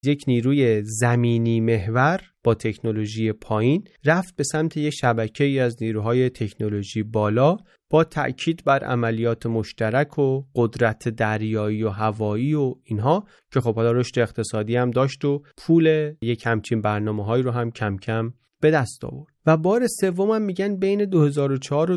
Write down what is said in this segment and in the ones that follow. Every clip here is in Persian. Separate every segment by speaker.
Speaker 1: یک نیروی زمینی محور با تکنولوژی پایین رفت به سمت یک شبکه‌ای از نیروهای تکنولوژی بالا با تأکید بر عملیات مشترک و قدرت دریایی و هوایی و اینها که خب حالا رشد اقتصادی هم داشت و پول یک همچین برنامه‌هایی رو هم کم کم به دست آورد. و بار سوم هم میگن بین 2004 و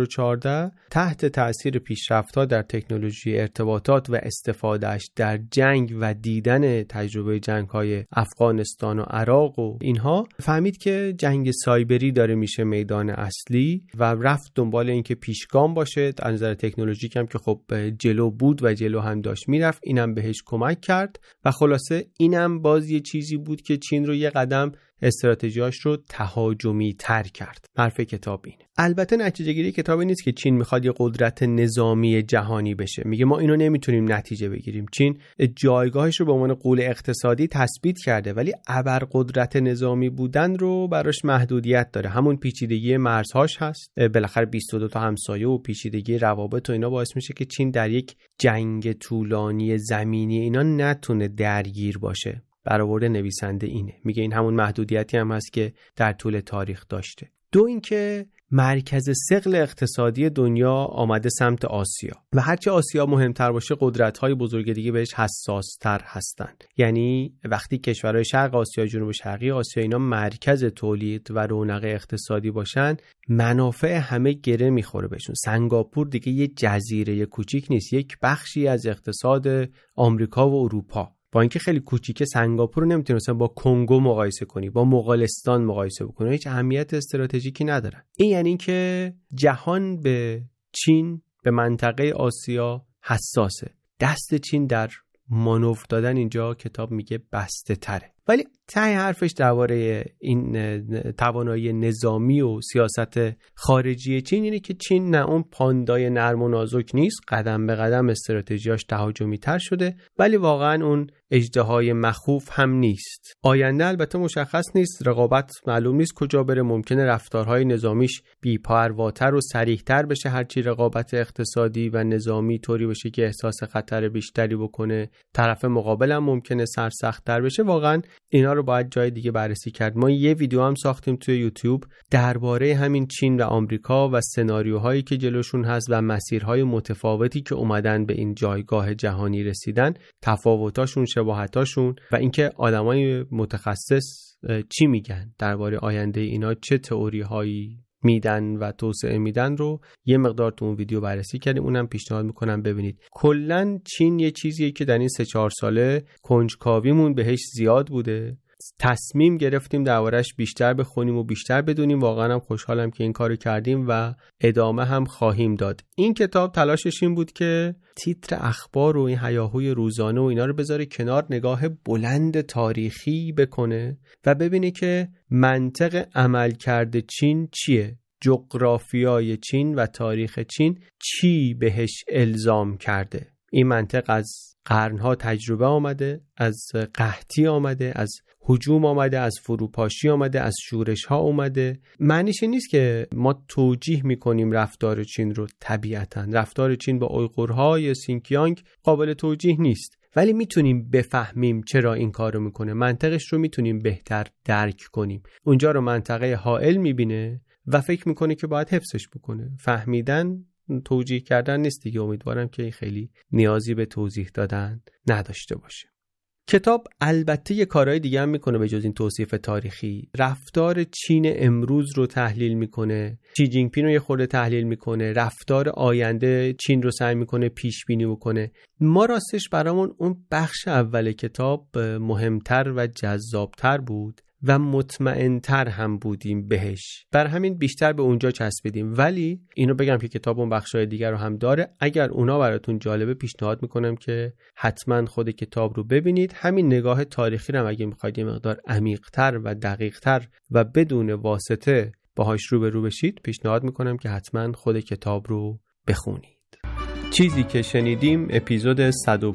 Speaker 1: 2014 تحت تأثیر پیشرفت‌ها در تکنولوژی ارتباطات و استفادهش در جنگ و دیدن تجربه جنگ‌های افغانستان و عراق و اینها فهمید که جنگ سایبری داره میشه میدان اصلی و رفت دنبال اینکه پیشگام باشه. از نظر تکنولوژیک هم که خب جلو بود و جلو هم داشت میرفت، اینم بهش کمک کرد و خلاصه اینم باز یه چیزی بود که چین رو یه قدم استراتژیاش رو تهاجمی تر کرد. حرف کتاب اینه. البته نتیجه گیری کتاب نیست که چین میخواد یه قدرت نظامی جهانی بشه. میگه ما اینو نمیتونیم نتیجه بگیریم. چین جایگاهش رو به عنوان غول اقتصادی تثبیت کرده ولی ابرقدرت نظامی بودن رو براش محدودیت داره. همون پیچیدگی مرزهاش هست. بالاخره 22 تا همسایه و پیچیدگی روابط و اینا باعث میشه که چین در یک جنگ طولانی زمینی اینا نتونه درگیر باشه. برآورد نویسنده اینه. میگه این همون محدودیتی هم هست که در طول تاریخ داشته. دو اینکه مرکز ثقل اقتصادی دنیا آمده سمت آسیا و هرچه آسیا مهمتر باشه قدرت‌های بزرگ دیگه بهش حساس‌تر هستن. یعنی وقتی کشورهای شرق آسیا، جنوب شرقی آسیا اینا مرکز تولید و رونق اقتصادی باشن، منافع همه گره میخوره بهشون. سنگاپور دیگه یه جزیره کوچیک نیست، یک بخشی از اقتصاد آمریکا و اروپا. با اینکه خیلی کوچیکه، سنگاپور رو نمیتونی مثلا با کنگو مقایسه کنی، با مغولستان مقایسه بکنی، هیچ اهمیت استراتژیکی نداره. این یعنی که جهان به چین، به منطقه آسیا حساسه. دست چین در مانور دادن اینجا کتاب میگه بسته تره. ولی ته حرفش درباره این توانایی نظامی و سیاست خارجی چین اینه که چین نه اون پاندای نرم و نازک نیست، قدم به قدم استراتژیاش تهاجمی تر شده، ولی واقعا اون اژدهای مخوف هم نیست. آینده البته مشخص نیست، رقابت معلوم نیست کجا بره. ممکنه رفتارهای نظامیش بی‌پرواتر و صریح‌تر بشه هرچی رقابت اقتصادی و نظامی طوری بشه که احساس خطر بیشتری بکنه. طرف مقابل هم ممکنه سرسخت‌تر بشه. واقعا اینا رو باید جای دیگه بررسی کرد. ما یه ویدیو هم ساختیم توی یوتیوب درباره همین چین و آمریکا و سناریوهایی که جلوشون هست و مسیرهای متفاوتی که اومدن به این جایگاه جهانی رسیدن، تفاوتاشون، شباهتاشون و اینکه آدمای متخصص چی میگن درباره آینده اینا، چه تئوری‌هایی میدن و توسعه میدن رو یه مقدار تو اون ویدیو بررسی کردیم. اونم پیشنهاد میکنم ببینید. کلاً چین یه چیزیه که در این 3-4 ساله کنجکاویمون بهش زیاد بوده. تصمیم گرفتیم دربارش بیشتر بخونیم و بیشتر بدونیم. واقعا هم خوشحالم که این کارو کردیم و ادامه هم خواهیم داد. این کتاب تلاشش این بود که تیتر اخبار و این هیاهوی روزانه و اینا رو بذاره کنار، نگاه بلند تاریخی بکنه و ببینه که منطق عملکرد چین چیه، جغرافیای چین و تاریخ چین چی بهش الزام کرده. این منطق از قرنها تجربه آمده، از قحطی آمده، از هجوم آمده، از فروپاشی آمده، از شورش ها آمده. معنیش نیست که ما توجیه میکنیم رفتار چین رو. طبیعتاً رفتار چین با اویغورها یا سینکیانگ قابل توجیه نیست، ولی میتونیم بفهمیم چرا این کار رو میکنه. منطقش رو میتونیم بهتر درک کنیم. اونجا رو منطقه حائل میبینه و فکر میکنه که باید حفظش بکنه. فهمیدن توجیه کردن نیست دیگه. امیدوارم که خیلی نیازی به توضیح دادن نداشته باشه. کتاب البته یه کارهای دیگه هم میکنه به جز این توصیف تاریخی. رفتار چین امروز رو تحلیل میکنه، شی جینگ پینگ رو یه خورده تحلیل میکنه، رفتار آینده چین رو سعی میکنه پیش بینی بکنه. ما راستش برامون اون بخش اول کتاب مهمتر و جذابتر بود و مطمئن‌تر هم بودیم بهش، بر همین بیشتر به اونجا چسبیدیم. ولی اینو بگم که کتاب اون بخشای دیگر رو هم داره. اگر اونا براتون جالبه پیشنهاد میکنم که حتما خود کتاب رو ببینید. همین نگاه تاریخی رو هم اگه میخواید یه مقدار عمیق‌تر و دقیق‌تر و بدون واسطه باهاش روبرو بشید، پیشنهاد میکنم که حتما خود کتاب رو بخونید. چیزی که شنیدیم اپیزود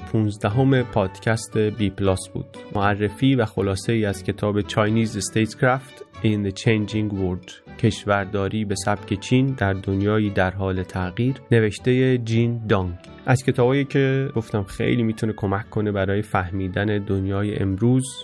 Speaker 1: 115 پادکست بی پلاس بود. معرفی و خلاصه ای از کتاب Chinese Statecraft in the Changing World. کشورداری به سبک چین در دنیایی در حال تغییر، نوشته جین دانگ. از کتابایی که گفتم خیلی میتونه کمک کنه برای فهمیدن دنیای امروز